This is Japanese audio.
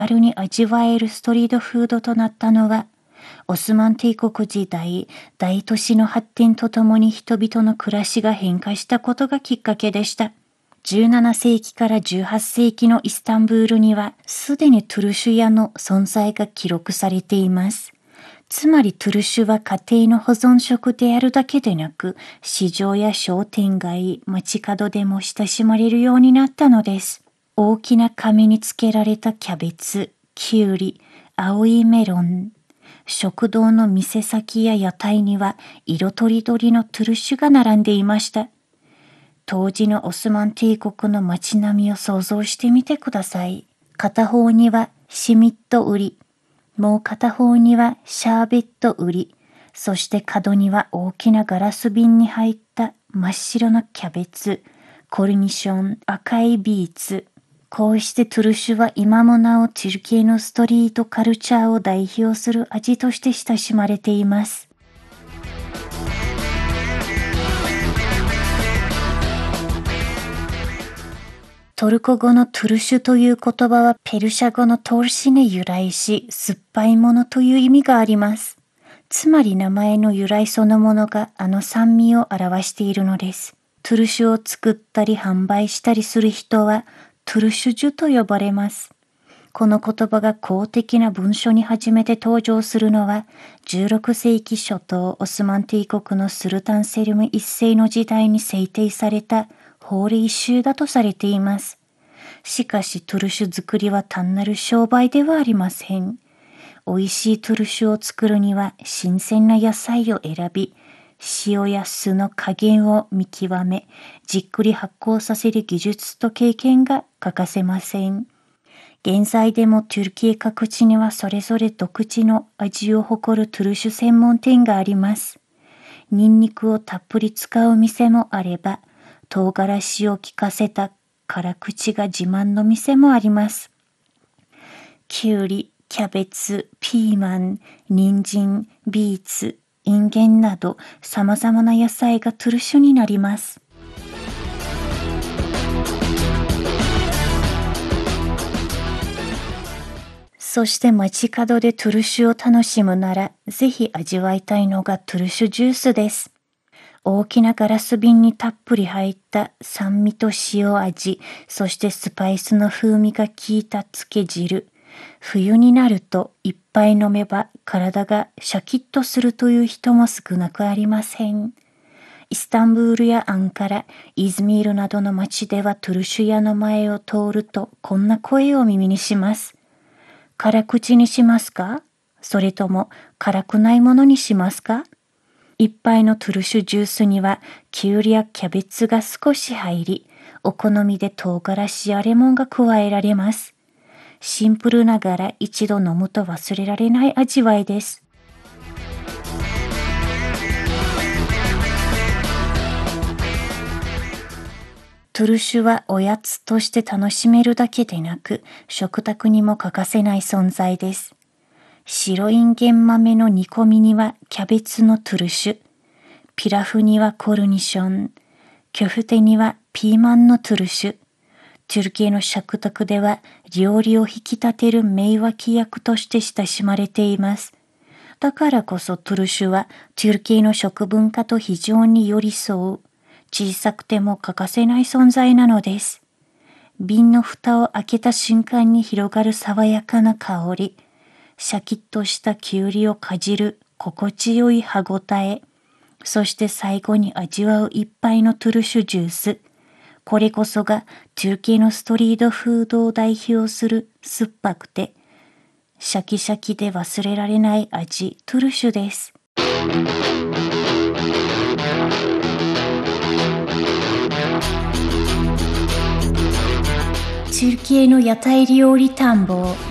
軽に味わえるストリートフードとなったのは、オスマン帝国時代、大都市の発展とともに人々の暮らしが変化したことがきっかけでした。17世紀から18世紀のイスタンブールには、すでにトゥルシュ屋の存在が記録されています。つまりトゥルシュは家庭の保存食であるだけでなく、市場や商店街、街角でも親しまれるようになったのです。大きな紙につけられたキャベツ、キュウリ、青いメロン。食堂の店先や屋台には色とりどりのトゥルシュが並んでいました。当時のオスマン帝国の街並みを想像してみてください。片方にはシミット売り、もう片方にはシャーベット売り、そして角には大きなガラス瓶に入った真っ白なキャベツ、コルニション、赤いビーツ。こうしてトゥルシュは今もなおトゥルキエのストリートカルチャーを代表する味として親しまれています。トルコ語のトゥルシュという言葉はペルシャ語のトルシに由来し、酸っぱいものという意味があります。つまり名前の由来そのものがあの酸味を表しているのです。トゥルシュを作ったり販売したりする人はトゥルシュジュと呼ばれます。この言葉が公的な文書に初めて登場するのは16世紀初頭オスマン帝国のスルタンセルム一世の時代に制定された法令集だとされています。しかしトゥルシュ作りは単なる商売ではありません。美味しいトゥルシュを作るには新鮮な野菜を選び、塩や酢の加減を見極め、じっくり発酵させる技術と経験が欠かせません。現在でもトゥルキエ各地にはそれぞれ独自の味を誇るトゥルシュ専門店があります。ニンニクをたっぷり使う店もあれば、唐辛子を効かせた辛口が自慢の店もあります。きゅうり、キャベツ、ピーマン、人参、ビーツ、インゲンなど様々な野菜がトゥルシュになります。そして街角でトゥルシュを楽しむなら、ぜひ味わいたいのがトゥルシュジュースです。大きなガラス瓶にたっぷり入った酸味と塩味、そしてスパイスの風味が効いた漬け汁。冬になると一杯飲めば体がシャキッとするという人も少なくありません。イスタンブールやアンカラ、イズミールなどの町ではトゥルシュ屋の前を通るとこんな声を耳にします。辛口にしますか？それとも辛くないものにしますか？一杯のトゥルシュジュースにはキュウリやキャベツが少し入り、お好みで唐辛子やレモンが加えられます。シンプルながら一度飲むと忘れられない味わいです。トゥルシュはおやつとして楽しめるだけでなく、食卓にも欠かせない存在です。白インゲン豆の煮込みにはキャベツのトゥルシュ、ピラフにはコルニション、キョフテにはピーマンのトゥルシュ。トゥルキエの食卓では料理を引き立てる名脇役として親しまれています。だからこそトゥルシュはトゥルキエの食文化と非常に寄り添う、小さくても欠かせない存在なのです。瓶の蓋を開けた瞬間に広がる爽やかな香り、シャキッとしたきゅうりをかじる心地よい歯ごたえ、そして最後に味わう一杯のトゥルシュジュース。これこそがトゥルキエのストリートフードを代表する酸っぱくて、シャキシャキで忘れられない味、トゥルシュです。トゥルキエの屋台料理探訪。